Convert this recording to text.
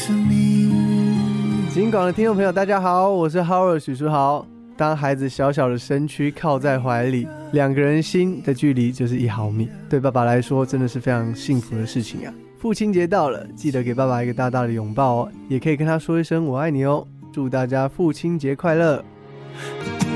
金广的听众朋友大家好，我是 Howard 许书豪。当孩子小小的身躯靠在怀里，2个人心的距离就是1毫米，对爸爸来说真的是非常幸福的事情啊。父亲节到了，记得给爸爸一个大大的拥抱哦，也可以跟他说一声我爱你哦。祝大家父亲节快乐。